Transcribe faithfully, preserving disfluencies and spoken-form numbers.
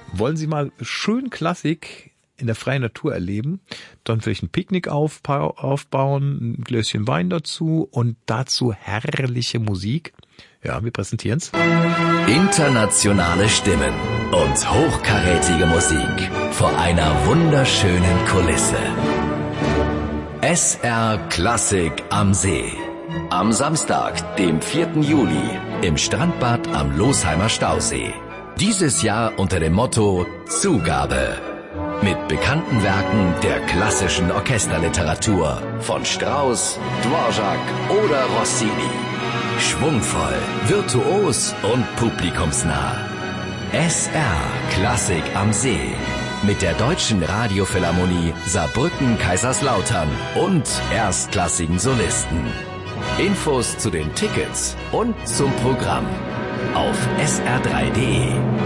Wollen Sie mal schön Klassik in der freien Natur erleben? Dann vielleicht ein Picknick aufba- aufbauen, ein Gläschen Wein dazu und dazu herrliche Musik. Ja, wir präsentieren's. Internationale Stimmen und hochkarätige Musik vor einer wunderschönen Kulisse. S R Klassik am See. Am Samstag, dem vierten Juli, im Strandbad am Losheimer Stausee. Dieses Jahr unter dem Motto Zugabe. Mit bekannten Werken der klassischen Orchesterliteratur von Strauss, Dvorak oder Rossini. Schwungvoll, virtuos und publikumsnah. S R Klassik am See. Mit der Deutschen Radiophilharmonie Saarbrücken-Kaiserslautern und erstklassigen Solisten. Infos zu den Tickets und zum Programm auf s r drei punkt d e.